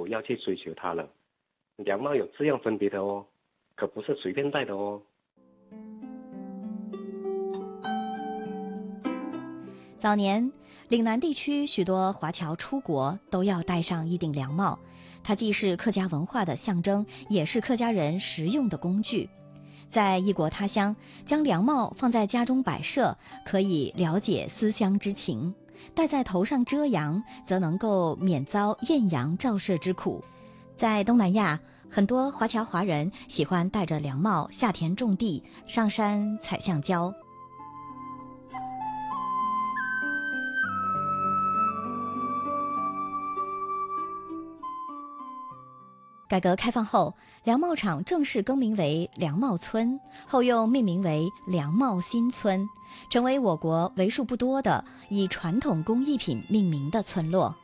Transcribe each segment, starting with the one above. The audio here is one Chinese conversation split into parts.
不要去追求它了。凉帽有这样分别的哦，可不是随便戴的哦。 早年，岭南地区许多华侨出国都要戴上一顶凉帽，它既是客家文化的象征，也是客家人实用的工具。在异国他乡，将凉帽放在家中摆设，可以了解思乡之情；戴在头上遮阳，则能够免遭艳阳照射之苦。在东南亚，很多华侨华人喜欢戴着凉帽下田种地、上山采橡胶。改革开放后，凉帽厂正式更名为凉帽村，后又命名为凉帽新村，成为我国为数不多的以传统工艺品命名的村落。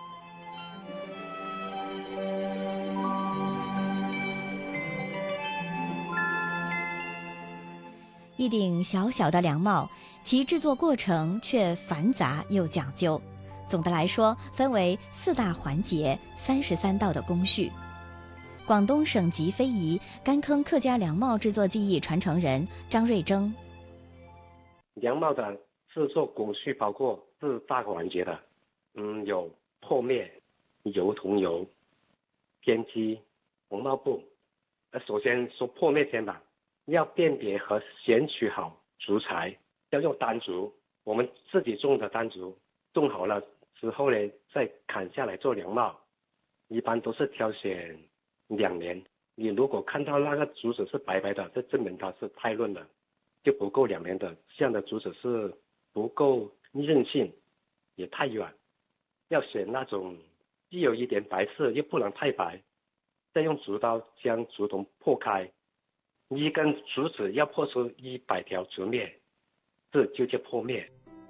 一顶小小的凉帽，其制作过程却繁杂又讲究。总的来说，分为4大环节、33道的工序。广东省级非遗干坑客家凉帽制作技艺传承人张瑞征。 凉帽的制作工序包括4大环节的，有破面、油桐油、编织、红帽布。首先说破面先吧，要辨别和选取好竹材，要用单竹，我们自己种的单竹，种好了之后呢，再砍下来做凉帽。一般都是挑选2年。你如果看到那个竹子是白白的，这证明它是太嫩了，就不够2年的。这样的竹子是不够韧性，也太软。要选那种既有一点白色又不能太白，再用竹刀将竹筒破开，一根竹子要破出100条竹篾，这就叫破篾。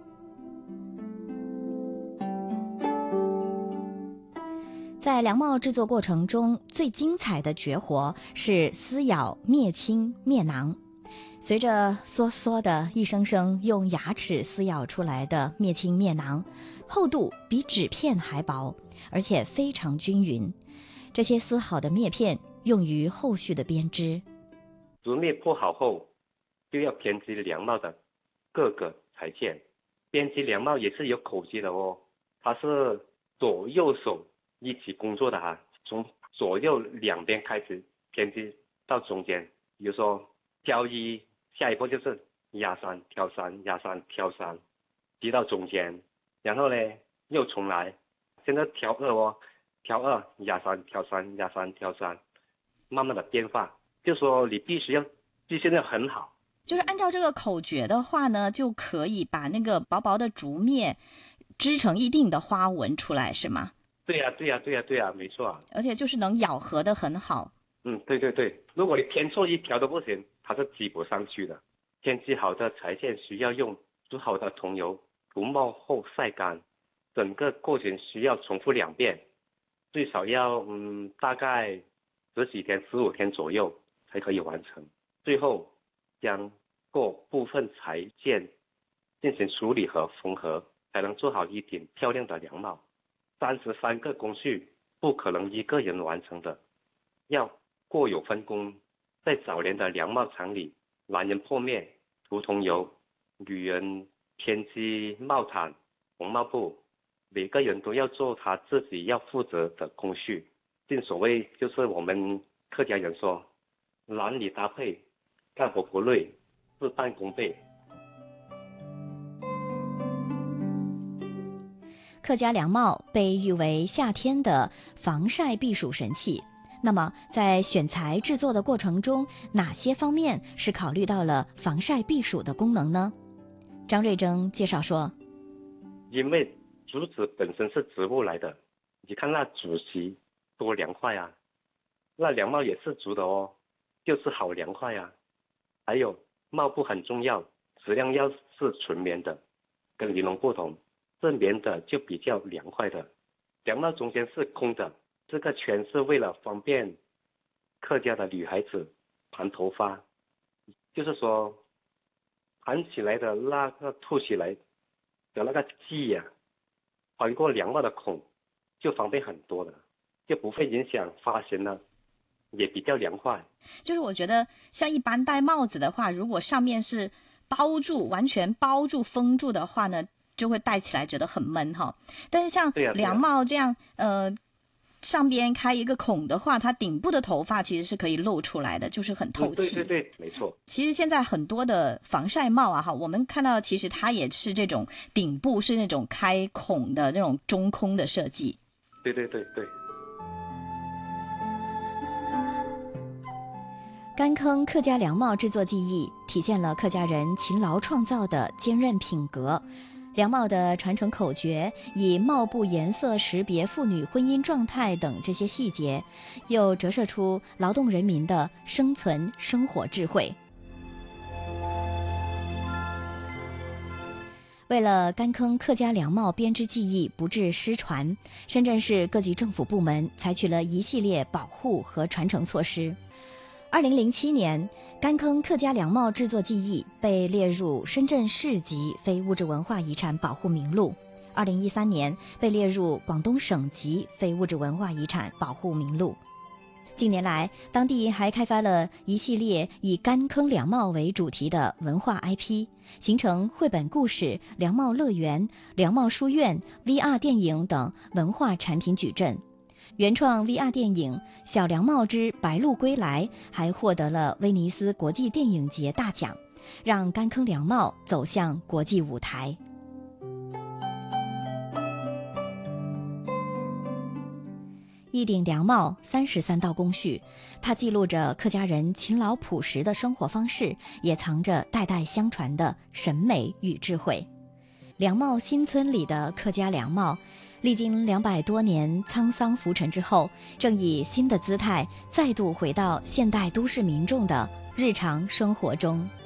在凉帽制作过程中，最精彩的绝活是撕咬篾青篾囊。随着嗦嗦的一声声用牙齿撕咬出来的篾青篾囊，厚度比纸片还薄，而且非常均匀。这些撕好的篾片用于后续的编织。 竹篾破好后，就要编织凉帽的各个裁件。编织凉帽也是有口诀的哦，它是左右手一起工作的哈，从左右两边开始编织到中间。比如说挑1，下一步就是压3挑3压3挑3，织到中间，然后呢又重来，现在挑2哦，挑2压3挑3压3挑3，慢慢的变化。就说你必须要记性要很好。 就是按照这个口诀的话呢，就可以把那个薄薄的竹篾织成一定的花纹出来，是吗？ 对呀，对呀，对呀，对呀，没错啊。 而且就是能咬合得很好。 对对对，如果你偏错一条都不行，它是织不上去的。编织好的裁线需要用煮好的桐油涂帽后晒干，整个过程需要重复2遍，最少要大概10几天、15天左右才可以完成。最后将各部分裁件进行处理和缝合，才能做好一顶漂亮的凉帽。33个工序不可能一个人完成的，要各有分工。在早年的凉帽厂里，男人破面涂桐油，女人编织帽毯红帽布，每个人都要做他自己要负责的工序。正所谓就是我们客家人说，男女搭配，干活不累，事半功倍。 客家凉帽被誉为夏天的防晒避暑神器。那么在选材制作的过程中，哪些方面是考虑到了防晒避暑的功能呢？张瑞征介绍说， 因为竹子本身是植物来的，你看那竹席多凉快啊，那凉帽也是竹的哦，就是好凉快啊。还有帽布很重要，质量要是纯棉的，跟尼龙不同，是棉的就比较凉快的。凉帽中间是空的，这个全是为了方便客家的女孩子盘头发，就是说盘起来的那个凸起来的那个髻呀，穿过凉帽的孔就方便很多了。 就不会影响发型了，也比较凉快。 就是我觉得像一般戴帽子的话，如果上面是包住完全包住封住的话呢，就会戴起来觉得很闷哈。但是像凉帽这样上边开一个孔的话，它顶部的头发其实是可以露出来的，就是很透气。 对，没错。 其实现在很多的防晒帽啊，我们看到其实它也是这种顶部是那种开孔的那种中空的设计。 对。 干坑客家凉帽制作技艺体现了客家人勤劳创造的坚韧品格。凉帽的传承口诀以帽布颜色识别妇女婚姻状态等这些细节，又折射出劳动人民的生存生活智慧。为了干坑客家凉帽编织技艺不致失传，深圳市各级政府部门采取了一系列保护和传承措施。2007年，干坑客家凉帽制作技艺被列入深圳市级非物质文化遗产保护名录。2013年被列入广东省级非物质文化遗产保护名录。近年来，当地还开发了一系列以干坑凉帽为主题的文化 IP， 形成绘本故事、凉帽乐园、凉帽书院、VR 电影等文化产品矩阵。原创 VR 电影《小凉帽之白鹭归来》还获得了威尼斯国际电影节大奖，让干坑凉帽走向国际舞台。一顶凉帽33道工序，它记录着客家人勤劳朴实的生活方式，也藏着代代相传的审美与智慧。凉帽新村里的客家凉帽，历经200多年沧桑浮沉之后，正以新的姿态再度回到现代都市民众的日常生活中。